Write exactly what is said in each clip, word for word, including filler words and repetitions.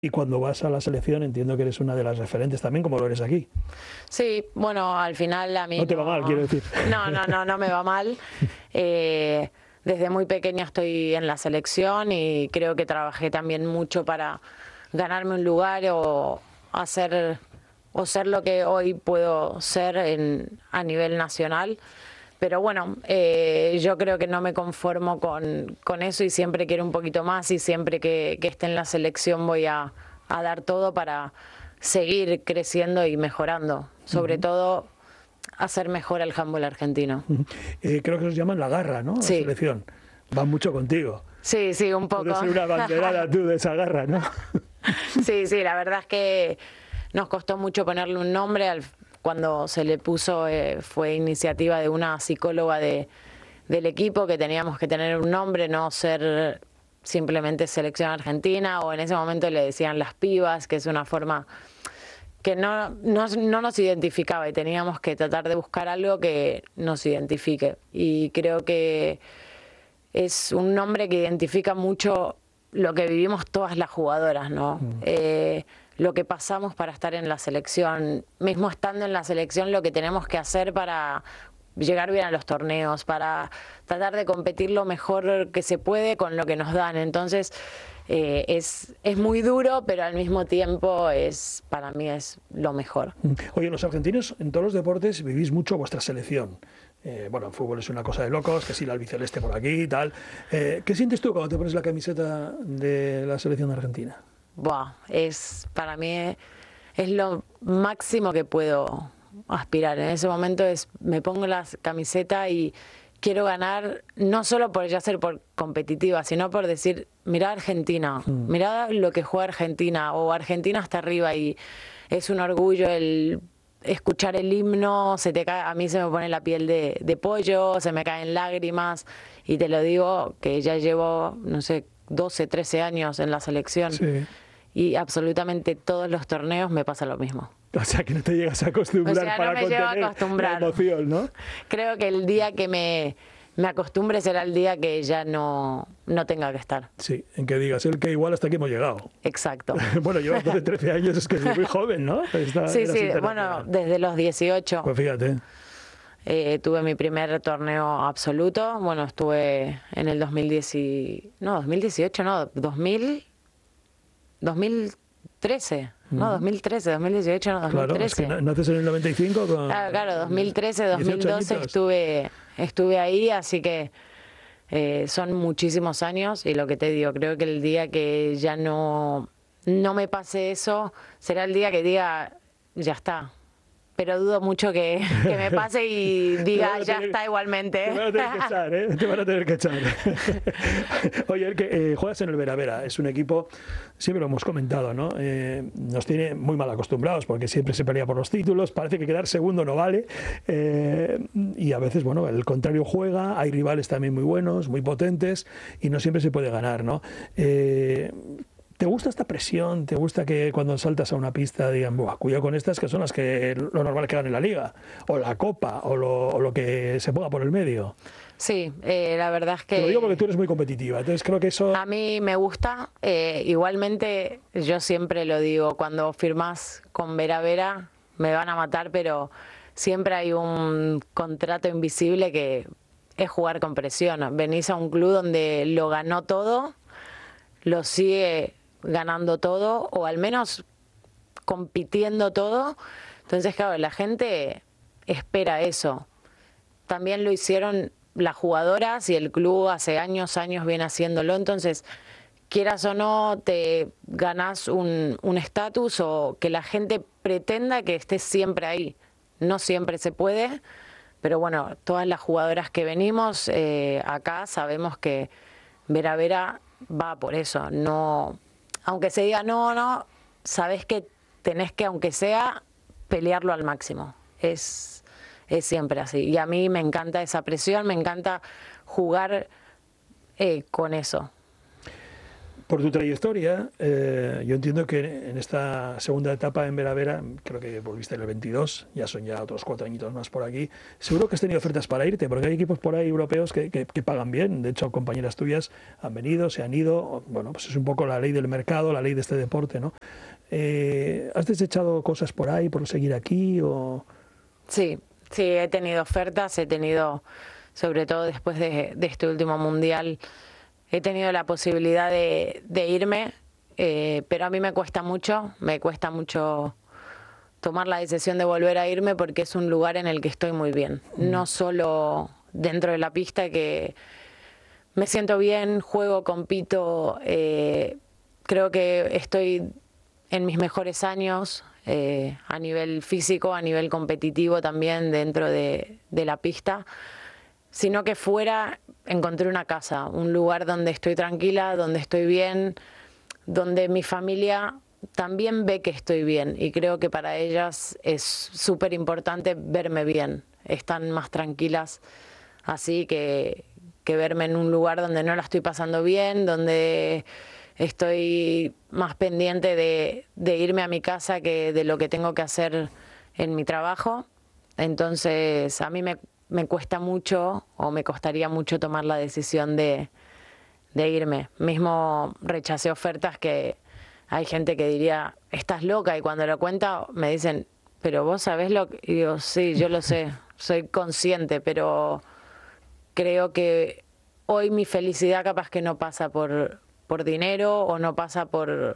Y cuando vas a la selección entiendo que eres una de las referentes también, como lo eres aquí. Sí, bueno, al final a mí no... te no, va mal, quiero decir. No, no, no, no me va mal. Eh, desde muy pequeña estoy en la selección y creo que trabajé también mucho para ganarme un lugar o hacer o ser lo que hoy puedo ser en, a nivel nacional. Pero bueno, eh, yo creo que no me conformo con, con eso y siempre quiero un poquito más y siempre que, que esté en la selección voy a, a dar todo para seguir creciendo y mejorando. Sobre uh-huh. todo, hacer mejor al handball argentino. Uh-huh. Eh, creo que os llaman la garra, ¿no? Sí. La selección. Va mucho contigo. Sí, sí, un poco. Puedes ser una banderada tú de esa garra, ¿no? Sí, sí, la verdad es que nos costó mucho ponerle un nombre. Al, cuando se le puso eh, fue iniciativa de una psicóloga de, del equipo, que teníamos que tener un nombre, no ser simplemente selección argentina, o en ese momento le decían las pibas, que es una forma que no, no, no nos identificaba y teníamos que tratar de buscar algo que nos identifique. Y creo que es un nombre que identifica mucho lo que vivimos todas las jugadoras, ¿no? Mm. Eh, lo que pasamos para estar en la selección, mismo estando en la selección, lo que tenemos que hacer para llegar bien a los torneos, para tratar de competir lo mejor que se puede con lo que nos dan. Entonces, eh, es, es muy duro, pero al mismo tiempo es, para mí es lo mejor. Oye, los argentinos en todos los deportes vivís mucho vuestra selección. Eh, bueno, el fútbol es una cosa de locos, que si la albiceleste por aquí y tal. Eh, ¿Qué sientes tú cuando te pones la camiseta de la selección argentina? Buah, es, para mí es lo máximo que puedo aspirar. En ese momento es, me pongo la camiseta y quiero ganar, no solo por ya ser por competitiva, sino por decir, mirá Argentina, mm. mirá lo que juega Argentina, o Argentina hasta arriba, y es un orgullo el escuchar el himno, se te cae, a mí se me pone la piel de, de pollo, se me caen lágrimas, y te lo digo que ya llevo, no sé, doce, trece años en la selección, sí. Y absolutamente todos los torneos me pasa lo mismo. O sea, que no te llegas a acostumbrar, o sea, para no me contener llevo a acostumbrar. La emoción, ¿no? Creo que el día que me, me acostumbre será el día que ya no, no tenga que estar. Sí, en que digas, el que igual hasta aquí hemos llegado. Exacto. Bueno, llevas doce, trece años, es que es muy joven, ¿no? Esta, sí, sí, bueno, desde los dieciocho. Pues fíjate. Eh, tuve mi primer torneo absoluto. Bueno, estuve en el dos mil diez y... No, dos mil dieciocho, no, dos mil... dos mil trece, no, dos mil trece, dos mil dieciocho, no, dos mil trece. Claro, es que naces en el noventa y cinco con... Claro, claro, dos mil trece, dos mil doce estuve, estuve ahí, así que eh, son muchísimos años, y lo que te digo, creo que el día que ya no, no me pase eso, será el día que diga, ya está. Pero dudo mucho que, que me pase y diga, ya tener, está igualmente. Te van a tener que echar, ¿eh? Te van a tener que echar. Oye, el que eh, juegas en el Vera Vera, es un equipo, siempre lo hemos comentado, ¿no? Eh, nos tiene muy mal acostumbrados porque siempre se pelea por los títulos, parece que quedar segundo no vale. Eh, y a veces, bueno, el contrario juega, hay rivales también muy buenos, muy potentes, y no siempre se puede ganar, ¿no? Eh, ¿Te gusta esta presión? ¿Te gusta que cuando saltas a una pista digan, buah, cuidado con estas que son las que lo normal que ganen la Liga, o la Copa, o lo, o lo que se ponga por el medio? Sí, eh, la verdad es que... Te lo digo porque tú eres muy competitiva, entonces creo que eso... A mí me gusta, eh, igualmente yo siempre lo digo, cuando firmás con Vera Vera me van a matar, pero siempre hay un contrato invisible que es jugar con presión. Venís a un club donde lo ganó todo, lo sigue ganando todo, o al menos compitiendo todo. Entonces, claro, la gente espera eso. También lo hicieron las jugadoras y el club hace años, años viene haciéndolo. Entonces, quieras o no, te ganás un un estatus, o que la gente pretenda que estés siempre ahí. No siempre se puede, pero bueno, todas las jugadoras que venimos eh, acá sabemos que Vera Vera va por eso. No, aunque se diga no, no, sabes que tenés que, aunque sea, pelearlo al máximo. Es, es siempre así. Y a mí me encanta esa presión, me encanta jugar eh, con eso. Por tu trayectoria, eh, yo entiendo que en esta segunda etapa en Vera Vera, creo que volviste en el veintidós, ya son ya otros cuatro añitos más por aquí, seguro que has tenido ofertas para irte, porque hay equipos por ahí europeos que, que, que pagan bien. De hecho, compañeras tuyas han venido, se han ido. Bueno, pues es un poco la ley del mercado, la ley de este deporte, ¿no? Eh, ¿Has desechado cosas por ahí por seguir aquí? O... Sí, sí, he tenido ofertas, he tenido, sobre todo después de, de este último mundial, he tenido la posibilidad de, de irme, eh, pero a mí me cuesta mucho, me cuesta mucho tomar la decisión de volver a irme porque es un lugar en el que estoy muy bien. No solo dentro de la pista, que me siento bien, juego, compito, eh, creo que estoy en mis mejores años, eh, a nivel físico, a nivel competitivo también dentro de, de la pista, sino que fuera encontré una casa, un lugar donde estoy tranquila, donde estoy bien, donde mi familia también ve que estoy bien, y creo que para ellas es súper importante verme bien. Están más tranquilas así que, que verme en un lugar donde no la estoy pasando bien, donde estoy más pendiente de, de irme a mi casa que de lo que tengo que hacer en mi trabajo. Entonces a mí me me cuesta mucho, o me costaría mucho tomar la decisión de, de irme. Mismo rechacé ofertas que hay gente que diría, estás loca, y cuando lo cuenta me dicen, pero vos sabés lo que... Y digo, sí, yo lo sé, soy consciente, pero creo que hoy mi felicidad capaz que no pasa por, por dinero, o no pasa por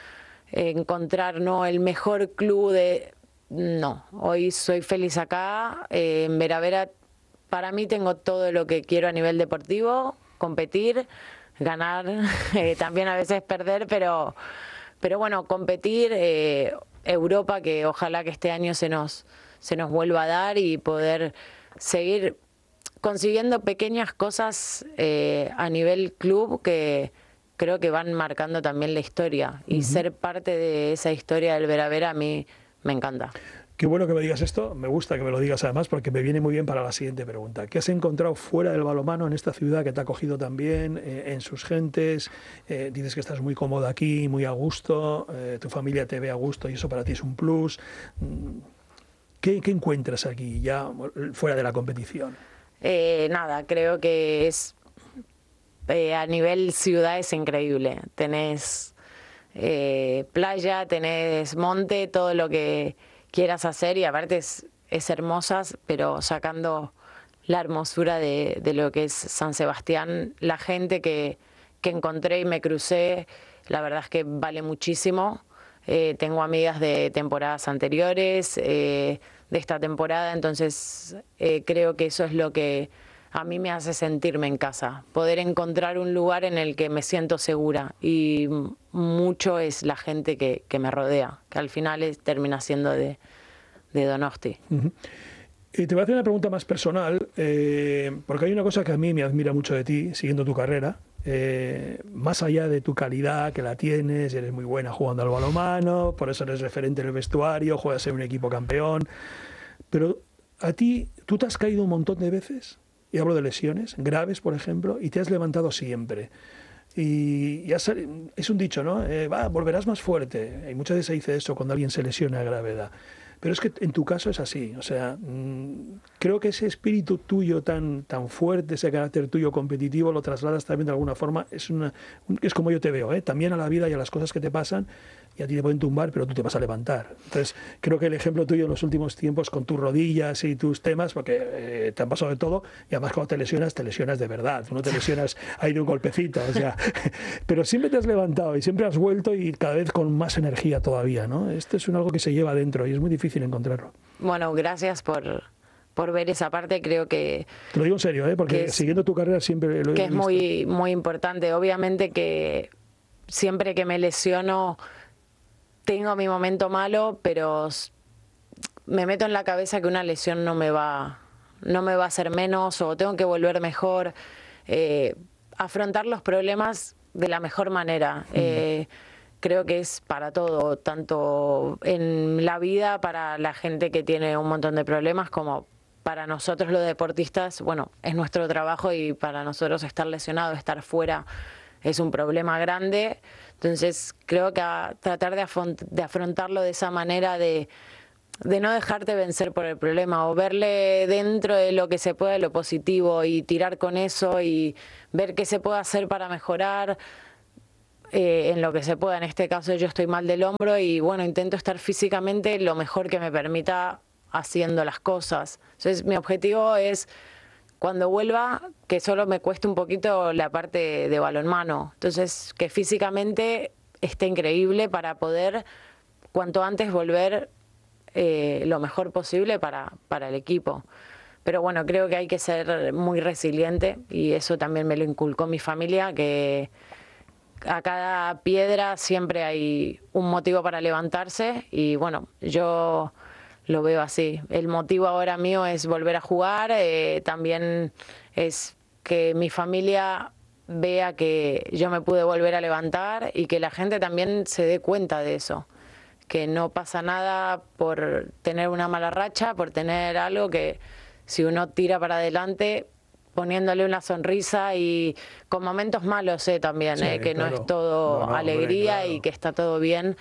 encontrar, ¿no?, el mejor club de... No, hoy soy feliz acá, eh, en Vera Vera. Para mí tengo todo lo que quiero a nivel deportivo, competir, ganar, eh, también a veces perder, pero, pero bueno, competir, eh, Europa, que ojalá que este año se nos, se nos vuelva a dar, y poder seguir consiguiendo pequeñas cosas eh, a nivel club que creo que van marcando también la historia, y uh-huh. ser parte de esa historia del Vera Vera a mí me encanta. Qué bueno que me digas esto, me gusta que me lo digas además, porque me viene muy bien para la siguiente pregunta. ¿Qué has encontrado fuera del balonmano en esta ciudad que te ha acogido tan bien, eh, en sus gentes? Eh, dices que estás muy cómoda aquí, muy a gusto, eh, tu familia te ve a gusto y eso para ti es un plus. ¿Qué, qué encuentras aquí ya fuera de la competición? Eh, nada, creo que es eh, a nivel ciudad es increíble. Tenés eh, playa, tenés monte, todo lo que quieras hacer, y aparte es, es hermosas, pero sacando la hermosura de, de lo que es San Sebastián, la gente que, que encontré y me crucé, la verdad es que vale muchísimo. Eh, tengo amigas de temporadas anteriores, eh, de esta temporada, entonces eh, creo que eso es lo que a mí me hace sentirme en casa, poder encontrar un lugar en el que me siento segura, y mucho es la gente que, que me rodea, que al final es, termina siendo de, de Donosti. Uh-huh. Y te voy a hacer una pregunta más personal, eh, porque hay una cosa que a mí me admira mucho de ti, siguiendo tu carrera, eh, más allá de tu calidad, que la tienes, eres muy buena jugando al balonmano, por eso eres referente en el vestuario, juegas en un equipo campeón, pero a ti, ¿tú te has caído un montón de veces? Y hablo de lesiones graves, por ejemplo, y te has levantado siempre. Y, y has, es un dicho, ¿no? Eh, va, volverás más fuerte. Y muchas veces se dice eso cuando alguien se lesiona a gravedad. Pero es que en tu caso es así. O sea, mmm, creo que ese espíritu tuyo tan, tan fuerte, ese carácter tuyo competitivo, lo trasladas también de alguna forma. Es, una, es como yo te veo, ¿eh? También a la vida y a las cosas que te pasan. Y a ti te pueden tumbar, pero tú te vas a levantar. Entonces, creo que el ejemplo tuyo en los últimos tiempos con tus rodillas y tus temas, porque eh, te han pasado de todo, y además cuando te lesionas, te lesionas de verdad. Tú no te lesionas ahí de un golpecito, o sea, pero siempre te has levantado y siempre has vuelto, y cada vez con más energía todavía, ¿no? Esto es un algo que se lleva adentro y es muy difícil encontrarlo. Bueno, gracias por, por ver esa parte. Creo que... Te lo digo en serio, ¿eh? Porque es, siguiendo tu carrera siempre lo he que visto. Es muy, muy importante. Obviamente que siempre que me lesiono tengo mi momento malo, pero me meto en la cabeza que una lesión no me va, no me va a hacer menos, o tengo que volver mejor, eh, afrontar los problemas de la mejor manera. Mm. Eh, creo que es para todo, tanto en la vida, para la gente que tiene un montón de problemas, como para nosotros los deportistas. Bueno, es nuestro trabajo, y para nosotros estar lesionado, estar fuera, es un problema grande. Entonces creo que a tratar de, afront de afrontarlo de esa manera, de, de no dejarte vencer por el problema, o verle dentro de lo que se puede lo positivo y tirar con eso y ver qué se puede hacer para mejorar eh, en lo que se pueda. En este caso yo estoy mal del hombro y bueno, intento estar físicamente lo mejor que me permita haciendo las cosas. Entonces mi objetivo es, cuando vuelva, que solo me cueste un poquito la parte de balonmano. Entonces, que físicamente esté increíble para poder cuanto antes volver eh, lo mejor posible para, para el equipo. Pero bueno, creo que hay que ser muy resiliente y eso también me lo inculcó mi familia, que a cada piedra siempre hay un motivo para levantarse y bueno, yo lo veo así. El motivo ahora mío es volver a jugar, eh, también es que mi familia vea que yo me pude volver a levantar y que la gente también se dé cuenta de eso, que no pasa nada por tener una mala racha, por tener algo, que si uno tira para adelante poniéndole una sonrisa y con momentos malos eh, también, sí, eh, que claro, no es todo no, no, alegría, hombre, claro, y que está todo bien.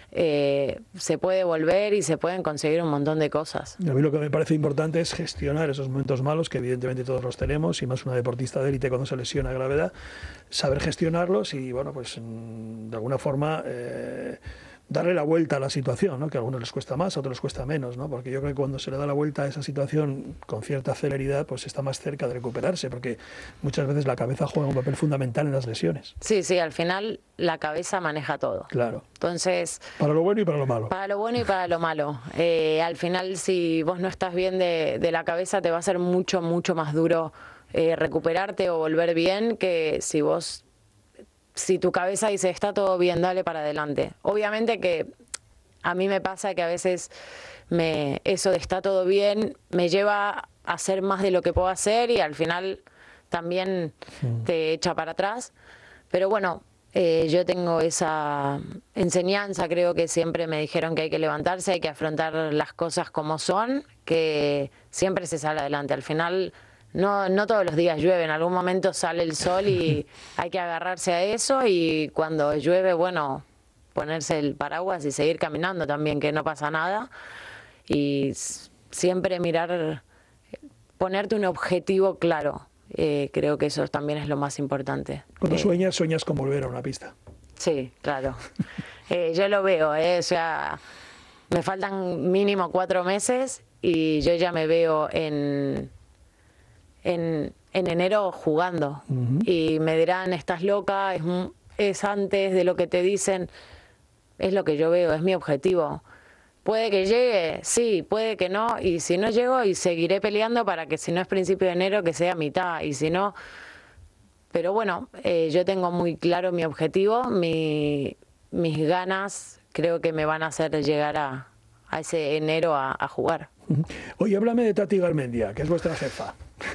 Eh, se puede volver y se pueden conseguir un montón de cosas. A mí lo que me parece importante es gestionar esos momentos malos, que evidentemente todos los tenemos, y más una deportista de élite cuando se lesiona a gravedad, saber gestionarlos y bueno, pues de alguna forma eh, darle la vuelta a la situación, ¿no? Que a algunos les cuesta más, a otros les cuesta menos, ¿no? Porque yo creo que cuando se le da la vuelta a esa situación con cierta celeridad, pues está más cerca de recuperarse, porque muchas veces la cabeza juega un papel fundamental en las lesiones. Sí, sí, al final la cabeza maneja todo. Claro. Entonces, para lo bueno y para lo malo. Para lo bueno y para lo malo. Eh, al final, si vos no estás bien de, de la cabeza, te va a ser mucho, mucho más duro eh, recuperarte o volver bien, que si vos... si tu cabeza dice está todo bien, dale para adelante. Obviamente que a mí me pasa que a veces me, eso de está todo bien me lleva a hacer más de lo que puedo hacer y al final también sí. te echa para atrás. Pero bueno, eh, yo tengo esa enseñanza, creo que siempre me dijeron que hay que levantarse, hay que afrontar las cosas como son, que siempre se sale adelante. Al final... No, no todos los días llueve, en algún momento sale el sol y hay que agarrarse a eso y cuando llueve, bueno, ponerse el paraguas y seguir caminando también, que no pasa nada. Y siempre mirar, ponerte un objetivo claro, eh, creo que eso también es lo más importante. Cuando eh, sueñas, sueñas con volver a una pista. Sí, claro. eh, yo lo veo, eh, o sea, me faltan mínimo cuatro meses y yo ya me veo en... En, en enero jugando. Uh-huh. Y me dirán, estás loca, es, es antes de lo que te dicen. Es lo que yo veo, es mi objetivo. Puede que llegue, sí, puede que no, y si no llego, y seguiré peleando para que si no es principio de enero, que sea mitad, y si no... Pero bueno, eh, yo tengo muy claro mi objetivo, mi, mis ganas creo que me van a hacer llegar a, a ese enero a, a jugar. Uh-huh. Oye, háblame de Tati Garmendia, que es vuestra jefa.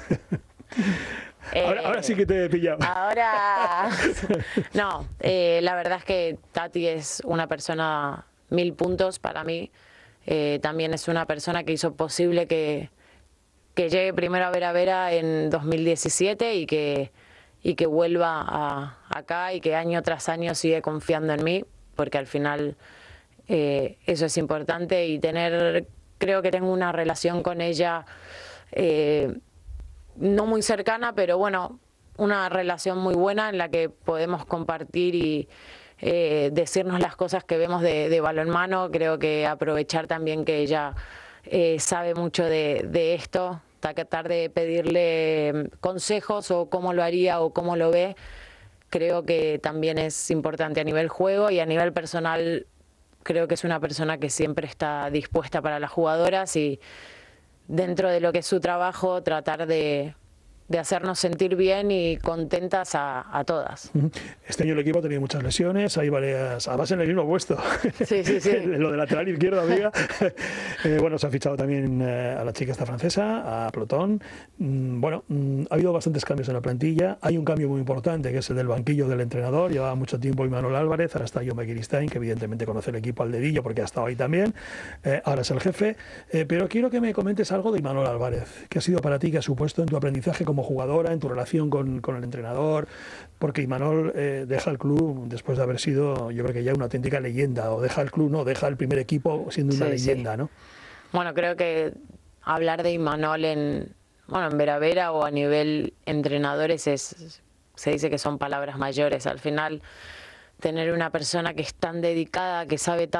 ahora, eh, ahora sí que te he pillado. Ahora, no, eh, la verdad es que Tati es una persona mil puntos para mí. Eh, también es una persona que hizo posible que, que llegue primero a Vera Vera en dos mil diecisiete y que, y que vuelva a, acá y que año tras año sigue confiando en mí, porque al final eh, eso es importante y tener, creo que tengo una relación con ella eh, no muy cercana, pero bueno, una relación muy buena en la que podemos compartir y eh, decirnos las cosas que vemos de, de balonmano. Creo que aprovechar también que ella eh, sabe mucho de, de esto, tratar de pedirle consejos o cómo lo haría o cómo lo ve, creo que también es importante a nivel juego y a nivel personal. Creo que es una persona que siempre está dispuesta para las jugadoras y dentro de lo que es su trabajo, tratar de, de hacernos sentir bien y contentas a, a todas. Este año el equipo ha tenido muchas lesiones, hay varias, además en el mismo puesto. Sí, sí, sí. Lo de lateral izquierdo, amiga. eh, bueno, se ha fichado también eh, a la chica esta francesa, a Plotón. Mm, bueno, mm, ha habido bastantes cambios en la plantilla. Hay un cambio muy importante, que es el del banquillo del entrenador. Llevaba mucho tiempo Imanol Álvarez, ahora está John McKinstain, que evidentemente conoce el equipo al dedillo porque ha estado ahí también. Eh, ahora es el jefe. Eh, pero quiero que me comentes algo de Imanol Álvarez. ¿Qué ha sido para ti, qué ha supuesto en tu aprendizaje como como jugadora, en tu relación con, con el entrenador, porque Imanol eh, deja el club después de haber sido, yo creo que ya una auténtica leyenda, o deja el club, no, deja el primer equipo siendo una Sí, leyenda, sí. ¿no? Bueno, creo que hablar de Imanol en, bueno, en Vera Vera o a nivel entrenadores es, se dice que son palabras mayores. Al final, tener una persona que es tan dedicada, que sabe tanto